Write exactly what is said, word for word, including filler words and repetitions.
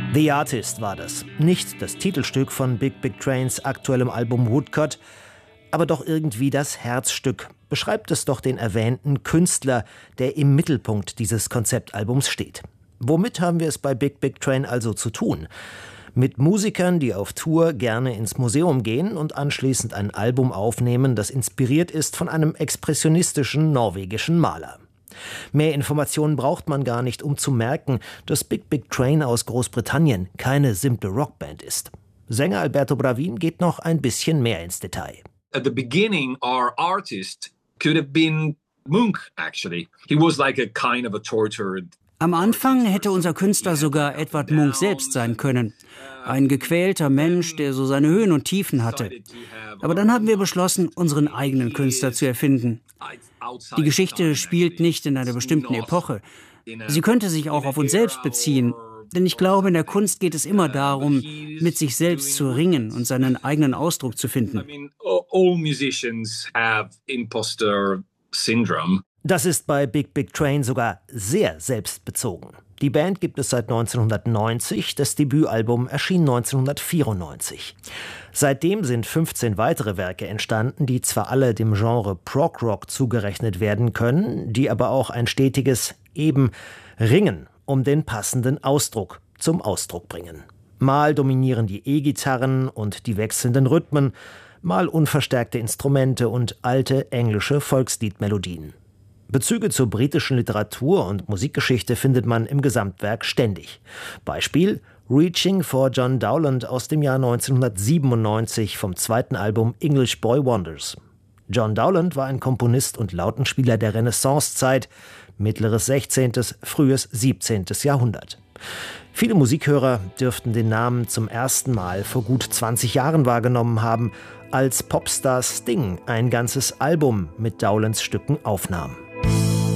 The Artist war das. Nicht das Titelstück von Big Big Trains aktuellem Album Woodcut, aber doch irgendwie das Herzstück. Beschreibt es doch den erwähnten Künstler, der im Mittelpunkt dieses Konzeptalbums steht. Womit haben wir es bei Big Big Train also zu tun? Mit Musikern, die auf Tour gerne ins Museum gehen und anschließend ein Album aufnehmen, das inspiriert ist von einem expressionistischen norwegischen Maler. Mehr Informationen braucht man gar nicht, um zu merken, dass Big Big Train aus Großbritannien keine simple Rockband ist. Sänger Alberto Bravin geht noch ein bisschen mehr ins Detail. At the beginning, our artist could have been Munch, actually. He was like a kind of a tortured. Am Anfang hätte unser Künstler sogar Edvard Munch selbst sein können. Ein gequälter Mensch, der so seine Höhen und Tiefen hatte. Aber dann haben wir beschlossen, unseren eigenen Künstler zu erfinden. Die Geschichte spielt nicht in einer bestimmten Epoche. Sie könnte sich auch auf uns selbst beziehen. Denn ich glaube, in der Kunst geht es immer darum, mit sich selbst zu ringen und seinen eigenen Ausdruck zu finden. Das ist bei Big Big Train sogar sehr selbstbezogen. Die Band gibt es seit neunzehnhundertneunzig, das Debütalbum erschien neunzehnhundertvierundneunzig. Seitdem sind fünfzehn weitere Werke entstanden, die zwar alle dem Genre Prog-Rock zugerechnet werden können, die aber auch ein stetiges, eben Ringen um den passenden Ausdruck zum Ausdruck bringen. Mal dominieren die E-Gitarren und die wechselnden Rhythmen, mal unverstärkte Instrumente und alte englische Volksliedmelodien. Bezüge zur britischen Literatur und Musikgeschichte findet man im Gesamtwerk ständig. Beispiel Reaching for John Dowland aus dem Jahr neunzehnhundertsiebenundneunzig vom zweiten Album English Boy Wonders. John Dowland war ein Komponist und Lautenspieler der Renaissancezeit, mittleres sechzehnten., frühes siebzehnten. Jahrhundert. Viele Musikhörer dürften den Namen zum ersten Mal vor gut zwanzig Jahren wahrgenommen haben, als Popstar Sting ein ganzes Album mit Dowlands Stücken aufnahm.